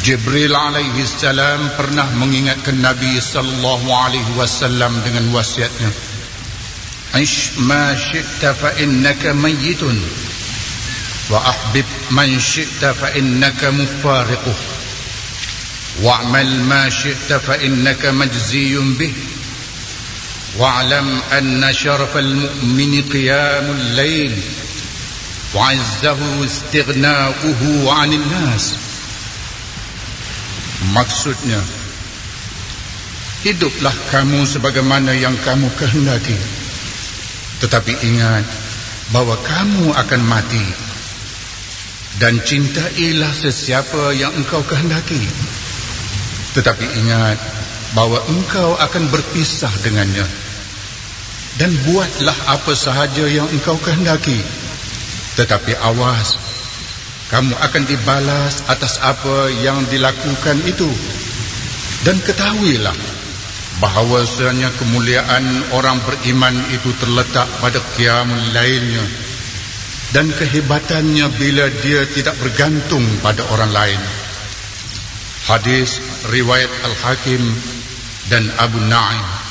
Jibril alaihi salam pernah mengingatkan Nabi sallallahu alaihi wasallam dengan wasiatnya, "Ish ma syi'ta fa innaka mayyitun wa ahbib man syi'ta fa innaka mufariquh wa'mal ma syi'ta fa innaka majziyun bih wa'lam anna syarafal mu'mini qiyamul layl wa 'izzahu istighna'uhu 'anil nas." Maksudnya, hiduplah kamu sebagaimana yang kamu kehendaki, tetapi ingat bahawa kamu akan mati, dan cintailah sesiapa yang engkau kehendaki, tetapi ingat bahawa engkau akan berpisah dengannya, dan buatlah apa sahaja yang engkau kehendaki, tetapi awas, kamu akan dibalas atas apa yang dilakukan itu. Dan ketahuilah bahawasanya kemuliaan orang beriman itu terletak pada qiyamul lailnya, dan kehebatannya bila dia tidak bergantung pada orang lain. Hadis riwayat Al-Hakim dan Abu Na'im.